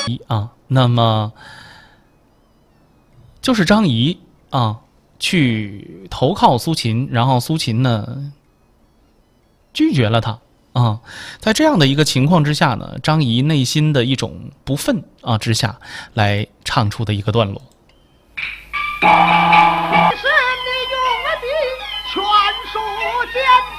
那么就是张仪去投靠苏秦，然后苏秦呢拒绝了他在这样的一个情况之下呢，张仪内心的一种不忿之下来唱出的一个段落。 是你用的劝说间